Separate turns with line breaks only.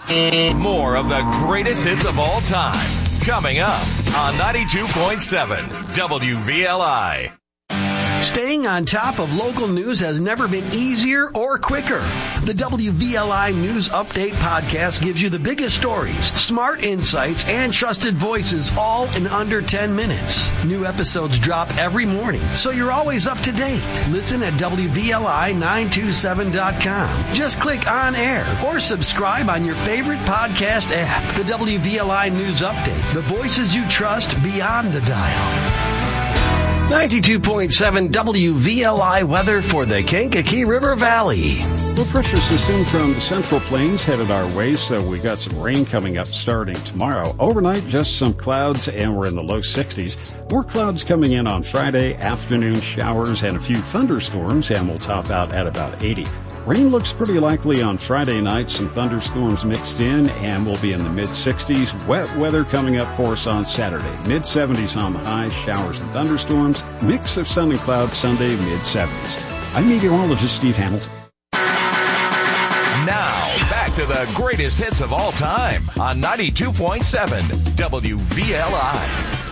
More of the greatest hits of all time. Coming up on 92.7 WVLI.
Staying on top of local news has never been easier or quicker. The WVLI News Update podcast gives you the biggest stories, smart insights, and trusted voices all in under 10 minutes. New episodes drop every morning, so you're always up to date. Listen at WVLI927.com. Just click on air or subscribe on your favorite podcast app. The WVLI News Update, the voices you trust beyond the dial. 92.7 WVLI weather for the Kankakee River Valley.
Low pressure system from the Central Plains headed our way, so we got some rain coming up starting tomorrow. Overnight, just some clouds, and we're in the low 60s. More clouds coming in on Friday, afternoon showers, and a few thunderstorms, and we'll top out at about 80. Rain looks pretty likely on Friday night, some thunderstorms mixed in, and we'll be in the mid-60s. Wet weather coming up for us on Saturday. Mid-70s on the high, showers and thunderstorms. Mix of sun and clouds Sunday, mid-70s. I'm meteorologist Steve Hamilton.
Now, back to the greatest hits of all time on 92.7 WVLI.